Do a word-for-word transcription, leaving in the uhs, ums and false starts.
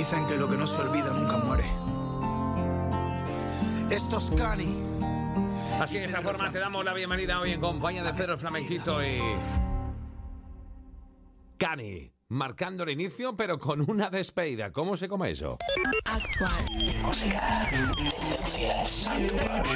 Dicen que lo que no se olvida nunca muere. Esto es Cani. Así, de esta forma te damos la bienvenida hoy en compañía de Pedro Flamenquito y Cani, marcando el inicio, pero con una despedida. ¿Cómo se come eso? Actual. Música, tendencias,